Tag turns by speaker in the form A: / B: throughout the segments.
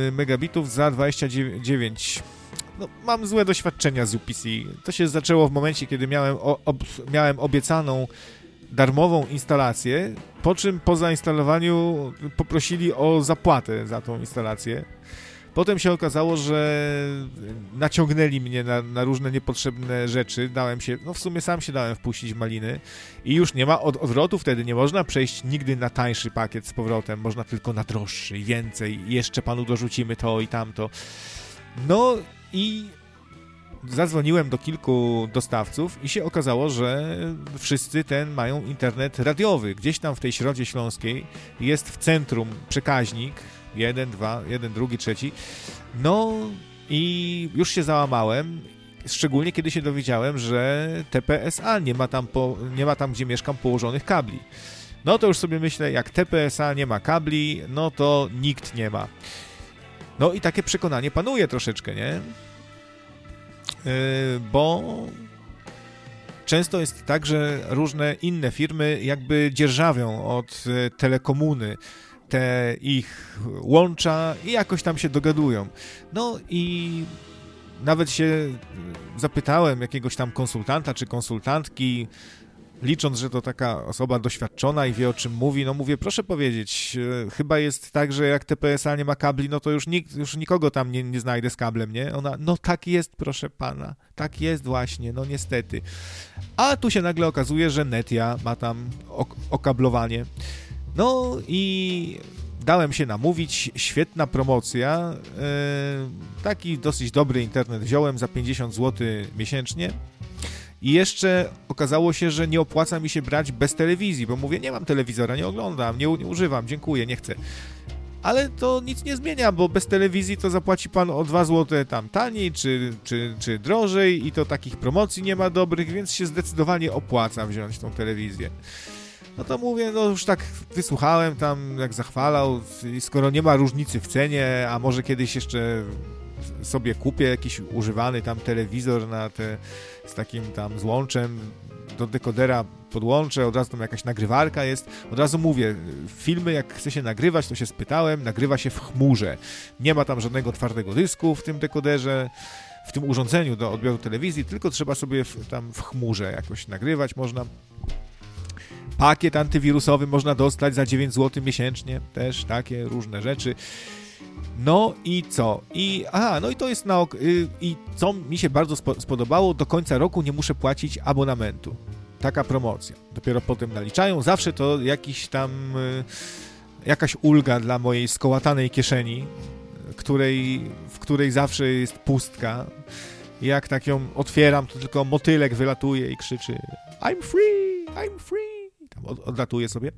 A: megabitów za 29. No, mam złe doświadczenia z UPC. To się zaczęło w momencie, kiedy miałem obiecaną darmową instalację, po czym po zainstalowaniu poprosili o zapłatę za tą instalację. Potem się okazało, że naciągnęli mnie na różne niepotrzebne rzeczy. W sumie sam się dałem wpuścić w maliny i już nie ma odwrotu wtedy. Nie można przejść nigdy na tańszy pakiet z powrotem. Można tylko na droższy i więcej. I jeszcze panu dorzucimy to i tamto. No i zadzwoniłem do kilku dostawców i się okazało, że wszyscy mają internet radiowy. Gdzieś tam w tej Środzie Śląskiej jest w centrum przekaźnik 1, 2, 1, drugi, trzeci. No i już się załamałem, szczególnie kiedy się dowiedziałem, że TPSA nie ma tam, gdzie mieszkam, położonych kabli. No to już sobie myślę, jak TPSA nie ma kabli, no to nikt nie ma. No i takie przekonanie panuje troszeczkę, nie? Bo często jest tak, że różne inne firmy jakby dzierżawią od telekomuny te ich łącza i jakoś tam się dogadują. No i nawet się zapytałem jakiegoś tam konsultanta czy konsultantki, licząc, że to taka osoba doświadczona i wie, o czym mówi, no mówię, proszę powiedzieć, chyba jest tak, że jak TPSA nie ma kabli, no to już nikogo tam nie znajdę z kablem, nie? Ona, no tak jest, proszę pana, tak jest właśnie, no niestety. A tu się nagle okazuje, że Netia ma tam okablowanie. No i dałem się namówić, świetna promocja, taki dosyć dobry internet wziąłem za 50 zł miesięcznie. I jeszcze okazało się, że nie opłaca mi się brać bez telewizji, bo mówię, nie mam telewizora, nie oglądam, nie używam, dziękuję, nie chcę. Ale to nic nie zmienia, bo bez telewizji to zapłaci pan o 2 zł tam taniej, czy drożej i to takich promocji nie ma dobrych, więc się zdecydowanie opłaca wziąć tą telewizję. No to mówię, no już tak wysłuchałem tam, jak zachwalał, i skoro nie ma różnicy w cenie, a może kiedyś jeszcze sobie kupię jakiś używany tam telewizor z takim tam złączem, do dekodera podłączę, od razu tam jakaś nagrywarka jest, od razu mówię, filmy jak chce się nagrywać, to się spytałem, nagrywa się w chmurze, nie ma tam żadnego twardego dysku w tym dekoderze, w tym urządzeniu do odbioru telewizji, tylko trzeba sobie tam w chmurze jakoś nagrywać można. Pakiet antywirusowy można dostać za 9 zł miesięcznie, też takie różne rzeczy. No i co? No i to jest i co mi się bardzo spodobało, do końca roku nie muszę płacić abonamentu. Taka promocja. Dopiero potem naliczają. Zawsze to jakaś ulga dla mojej skołatanej kieszeni, w której zawsze jest pustka. Jak tak ją otwieram, to tylko motylek wylatuje i krzyczy I'm free, I'm free. Tam odlatuje sobie.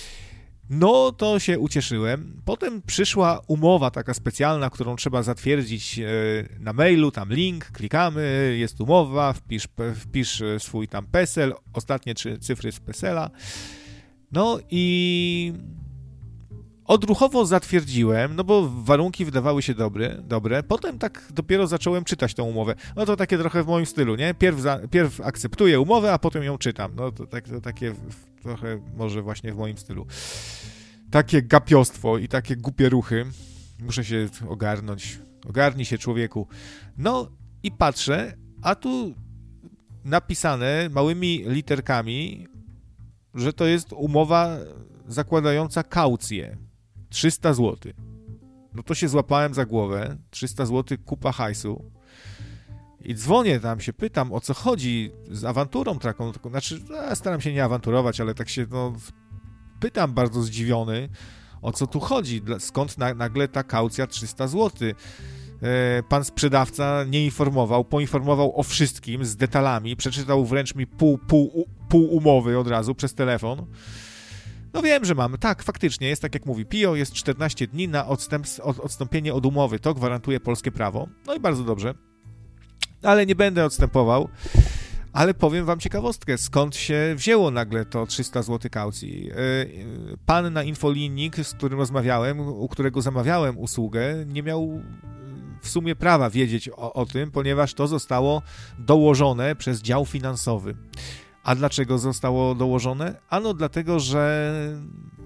A: No to się ucieszyłem. Potem przyszła umowa taka specjalna, którą trzeba zatwierdzić na mailu, tam link, klikamy, jest umowa, wpisz swój tam PESEL, ostatnie 3 cyfry z PESEL-a. No i odruchowo zatwierdziłem, no bo warunki wydawały się dobre. Potem tak dopiero zacząłem czytać tą umowę. No to takie trochę w moim stylu, nie? Pierw akceptuję umowę, a potem ją czytam. No to takie trochę może właśnie w moim stylu. Takie gapiostwo i takie głupie ruchy. Muszę się ogarnąć. Ogarnij się, człowieku. No i patrzę, a tu napisane małymi literkami, że to jest umowa zakładająca kaucję. 300 zł. No to się złapałem za głowę. 300 zł, kupa hajsu. I dzwonię tam, się pytam, o co chodzi z awanturą taką. Znaczy, staram się nie awanturować, ale tak się, pytam bardzo zdziwiony, o co tu chodzi. Skąd nagle ta kaucja 300 zł? Pan sprzedawca nie informował, poinformował o wszystkim z detalami, przeczytał wręcz mi pół umowy od razu przez telefon. No wiem, że mamy. Tak, faktycznie jest tak jak mówi PIO, jest 14 dni na odstąpienie od umowy. To gwarantuje polskie prawo. No i bardzo dobrze. Ale nie będę odstępował. Ale powiem wam ciekawostkę, skąd się wzięło nagle to 300 zł kaucji. Pan na infolinii, z którym rozmawiałem, u którego zamawiałem usługę, nie miał w sumie prawa wiedzieć o tym, ponieważ to zostało dołożone przez dział finansowy. A dlaczego zostało dołożone? Ano dlatego, że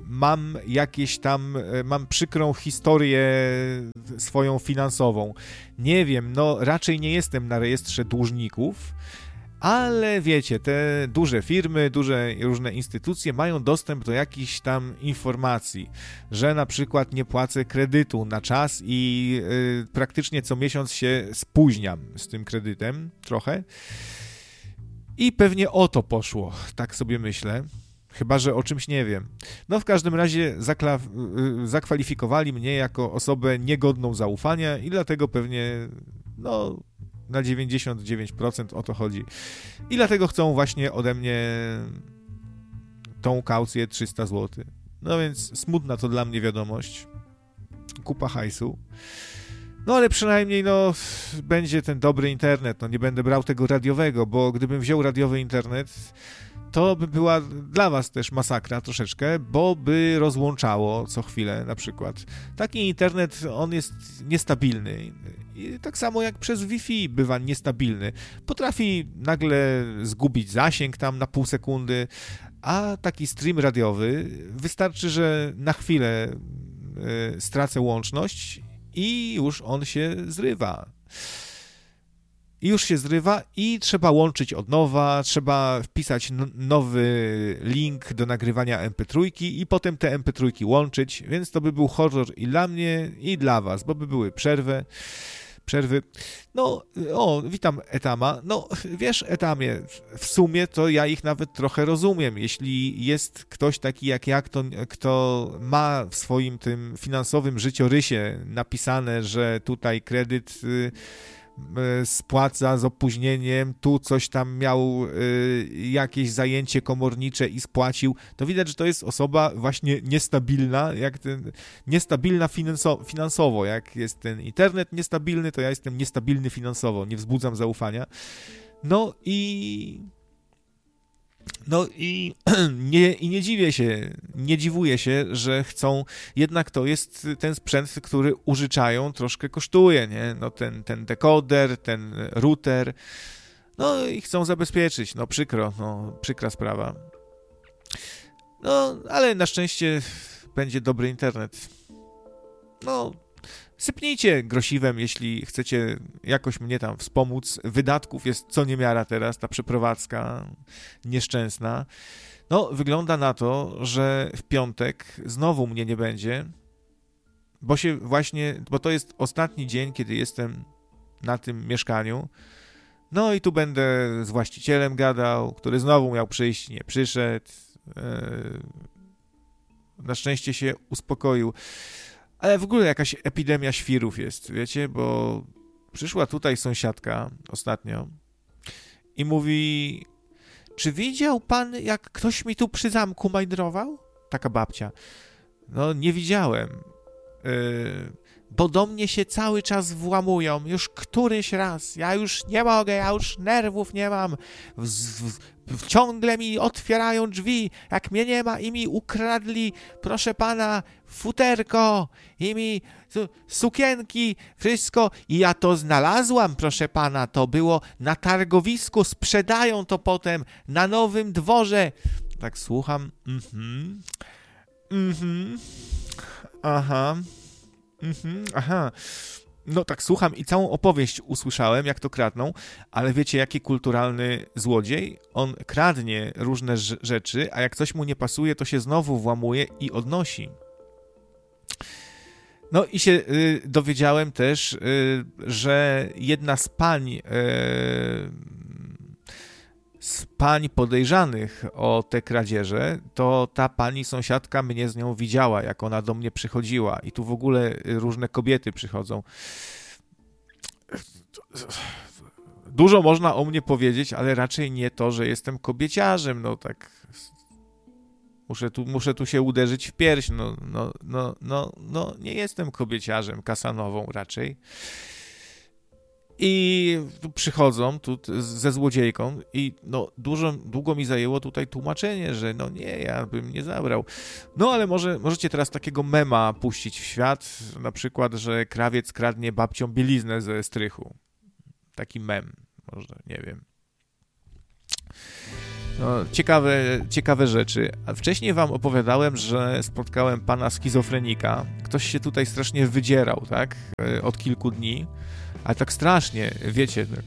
A: mam przykrą historię swoją finansową. Nie wiem, no raczej nie jestem na rejestrze dłużników, ale wiecie, te duże firmy, duże różne instytucje mają dostęp do jakichś tam informacji, że na przykład nie płacę kredytu na czas i praktycznie co miesiąc się spóźniam z tym kredytem trochę. I pewnie o to poszło, tak sobie myślę. Chyba że o czymś nie wiem. No w każdym razie zakwalifikowali mnie jako osobę niegodną zaufania i dlatego pewnie, no na 99% o to chodzi. I dlatego chcą właśnie ode mnie tą kaucję 300 zł. No więc smutna to dla mnie wiadomość. Kupa hajsu. No ale przynajmniej no będzie ten dobry internet. No nie będę brał tego radiowego, bo gdybym wziął radiowy internet, to by była dla was też masakra troszeczkę, bo by rozłączało co chwilę na przykład. Taki internet, on jest niestabilny. I tak samo jak przez Wi-Fi bywa niestabilny. Potrafi nagle zgubić zasięg tam na pół sekundy, a taki stream radiowy wystarczy, że na chwilę stracę łączność i już on się zrywa. I trzeba łączyć od nowa, trzeba wpisać nowy link do nagrywania MP3 i potem te MP3 łączyć, więc to by był horror i dla mnie, i dla was, bo by były przerwy. No, witam Etama. No, wiesz, Etamie, w sumie to ja ich nawet trochę rozumiem. Jeśli jest ktoś taki jak ja, kto ma w swoim tym finansowym życiorysie napisane, że tutaj kredyt spłaca z opóźnieniem, tu coś tam miał jakieś zajęcie komornicze i spłacił, to widać, że to jest osoba właśnie niestabilna, niestabilna finansowo, jak jest ten internet niestabilny, to ja jestem niestabilny finansowo, nie wzbudzam zaufania. No i nie dziwię się, nie dziwuję się, że chcą, jednak to jest ten sprzęt, który użyczają, troszkę kosztuje, nie? No ten dekoder, ten router, no i chcą zabezpieczyć, no przykra sprawa. No, ale na szczęście będzie dobry internet. No, sypnijcie grosiwem, jeśli chcecie jakoś mnie tam wspomóc. Wydatków jest co niemiara teraz, ta przeprowadzka nieszczęsna. No, wygląda na to, że w piątek znowu mnie nie będzie, bo to jest ostatni dzień, kiedy jestem na tym mieszkaniu. No i tu będę z właścicielem gadał, który znowu miał przyjść, nie przyszedł. Na szczęście się uspokoił. Ale w ogóle jakaś epidemia świrów jest, wiecie, bo przyszła tutaj sąsiadka ostatnio i mówi: czy widział pan, jak ktoś mi tu przy zamku majdrował? Taka babcia. No, nie widziałem, bo do mnie się cały czas włamują, już któryś raz, ja już nie mogę, ja już nerwów nie mam, ciągle mi otwierają drzwi, jak mnie nie ma i mi ukradli, proszę pana, futerko i mi sukienki, wszystko i ja to znalazłam, proszę pana, to było na targowisku, sprzedają to potem na Nowym Dworze. Tak słucham, aha. No tak słucham i całą opowieść usłyszałem, jak to kradną, ale wiecie, jaki kulturalny złodziej? On kradnie różne rzeczy, a jak coś mu nie pasuje, to się znowu włamuje i odnosi. No i się dowiedziałem też, że jedna z pań podejrzanych o te kradzieże, to ta pani sąsiadka mnie z nią widziała, jak ona do mnie przychodziła i tu w ogóle różne kobiety przychodzą. Dużo można o mnie powiedzieć, ale raczej nie to, że jestem kobieciarzem, no tak muszę tu się uderzyć w pierś, no nie jestem kobieciarzem, Casanową raczej. I tu przychodzą ze złodziejką i no długo mi zajęło tutaj tłumaczenie, że no nie, ja bym nie zabrał. No ale możecie teraz takiego mema puścić w świat, na przykład, że krawiec kradnie babcią bieliznę ze strychu. Taki mem, może, nie wiem. No, ciekawe rzeczy. A wcześniej wam opowiadałem, że spotkałem pana schizofrenika. Ktoś się tutaj strasznie wydzierał, tak? Od kilku dni. Ale tak strasznie, wiecie, tak...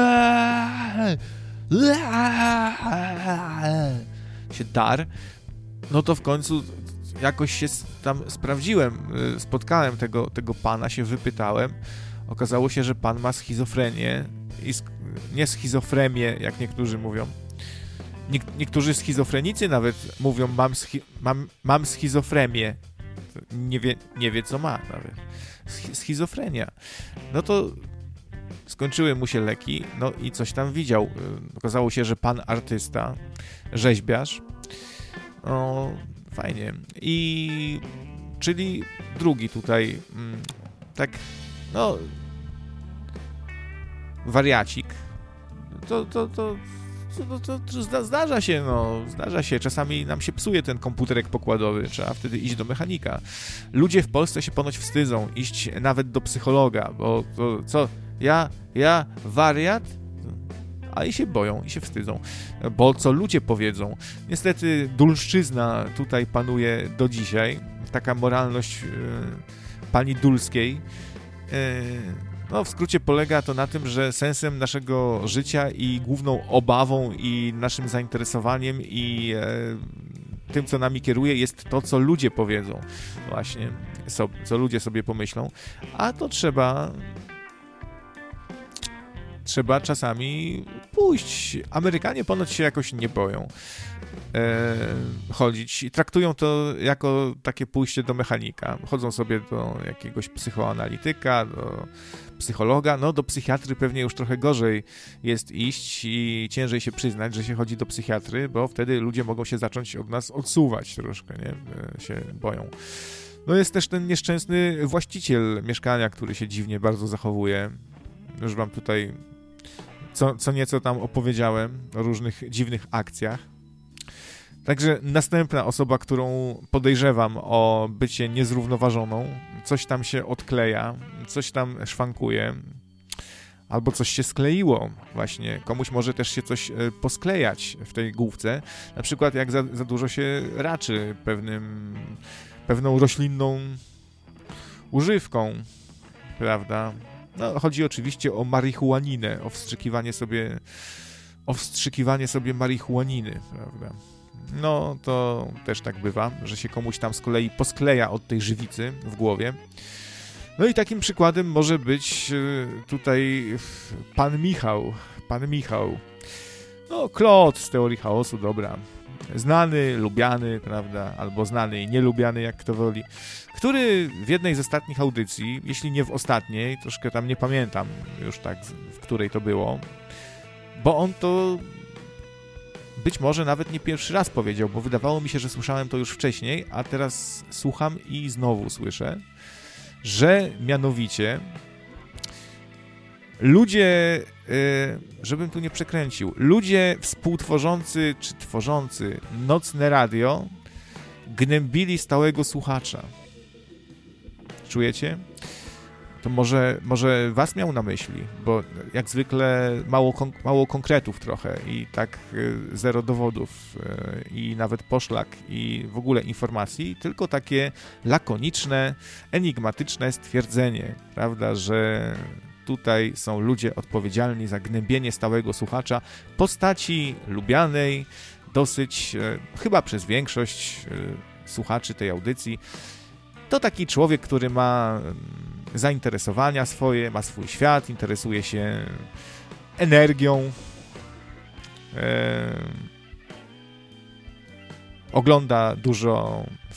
A: się dar. No to w końcu jakoś się tam sprawdziłem, spotkałem tego pana, się wypytałem. Okazało się, że pan ma schizofrenię i nie schizofrenię, jak niektórzy mówią. Niektórzy schizofrenicy nawet mówią, mam schizofrenię. Nie wie, co ma nawet. Schizofrenia. No to skończyły mu się leki, no i coś tam widział. Okazało się, że pan artysta, rzeźbiarz, no fajnie. I czyli drugi tutaj, tak, no, wariacik. To zdarza się, zdarza się. Czasami nam się psuje ten komputerek pokładowy, trzeba wtedy iść do mechanika. Ludzie w Polsce się ponoć wstydzą iść nawet do psychologa, bo to co, ja wariat? A i się boją, i się wstydzą, bo co ludzie powiedzą. Niestety dulszczyzna tutaj panuje do dzisiaj, taka moralność pani Dulskiej. No, w skrócie polega to na tym, że sensem naszego życia i główną obawą i naszym zainteresowaniem i tym, co nami kieruje, jest to, co ludzie powiedzą. Właśnie, co ludzie sobie pomyślą. A to trzeba czasami pójść. Amerykanie ponoć się jakoś nie boją chodzić i traktują to jako takie pójście do mechanika. Chodzą sobie do jakiegoś psychoanalityka, do psychologa, no do psychiatry pewnie już trochę gorzej jest iść i ciężej się przyznać, że się chodzi do psychiatry, bo wtedy ludzie mogą się zacząć od nas odsuwać troszkę, nie? Się boją. No jest też ten nieszczęsny właściciel mieszkania, który się dziwnie bardzo zachowuje. Już wam tutaj co nieco tam opowiedziałem o różnych dziwnych akcjach. Także następna osoba, którą podejrzewam o bycie niezrównoważoną, coś tam się odkleja, coś tam szwankuje, albo coś się skleiło właśnie. Komuś może też się coś posklejać w tej główce, na przykład jak za dużo się raczy pewną roślinną używką, prawda? No, chodzi oczywiście o marihuaninę, o wstrzykiwanie sobie marihuaniny, prawda? No, to też tak bywa, że się komuś tam z kolei poskleja od tej żywicy w głowie. No i takim przykładem może być tutaj pan Michał. No, Klot z Teorii Chaosu, dobra. Znany, lubiany, prawda, albo znany i nielubiany, jak kto woli, który w jednej z ostatnich audycji, jeśli nie w ostatniej, troszkę tam nie pamiętam już tak, w której to było, bo on to być może nawet nie pierwszy raz powiedział, bo wydawało mi się, że słyszałem to już wcześniej, a teraz słucham i znowu słyszę, że mianowicie ludzie, żebym tu nie przekręcił, ludzie współtworzący czy tworzący nocne radio gnębili stałego słuchacza. Czujecie? To może was miał na myśli, bo jak zwykle mało konkretów trochę i tak zero dowodów i nawet poszlak i w ogóle informacji, tylko takie lakoniczne, enigmatyczne stwierdzenie, prawda, że tutaj są ludzie odpowiedzialni za gnębienie stałego słuchacza, postaci lubianej dosyć, chyba przez większość słuchaczy tej audycji. To taki człowiek, który ma zainteresowania swoje, ma swój świat, interesuje się energią, ogląda dużo